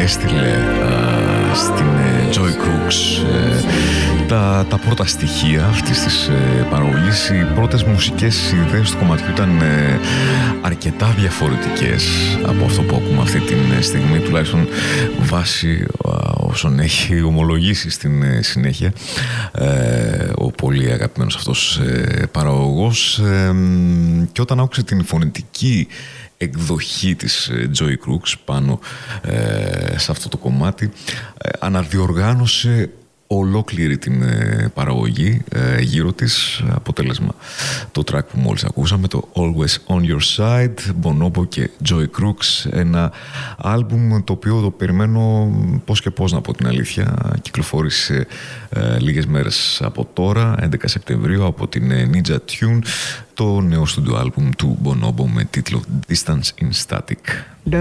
έστειλε στην Joy Crooks τα πρώτα στοιχεία αυτής της παραγωγής. Οι πρώτες μουσικές ιδέες του κομματιού ήταν αρκετά διαφορετικές από αυτό που ακούμε αυτή τη στιγμή, τουλάχιστον βάσει όσων έχει ομολογήσει στην συνέχεια ο πολύ αγαπημένος αυτός παραγωγός. Και όταν άκουσε την φωνητική εκδοχή της Joy Crooks πάνω σε αυτό το κομμάτι, αναδιοργάνωσε ολόκληρη την παραγωγή γύρω της. Αποτέλεσμα το track που μόλις ακούσαμε, το Always On Your Side, Bonobo και Joy Crooks, ένα άλμπουμ το οποίο το περιμένω πώς και πώς, να πω την αλήθεια. Κυκλοφόρησε λίγες μέρες από τώρα, 11 Σεπτεμβρίου, από την Ninja Tune, το νέο studio άλμπουμ του Bonobo με τίτλο Distance in Static.